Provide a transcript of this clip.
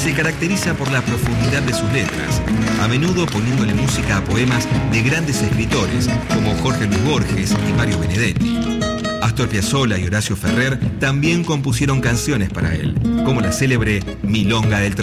se caracteriza por la profundidad de sus letras, a menudo poniéndole música a poemas de grandes escritores como Jorge Luis Borges y Mario Benedetti. Astor Piazzolla y Horacio Ferrer también compusieron canciones para él, como la célebre Milonga del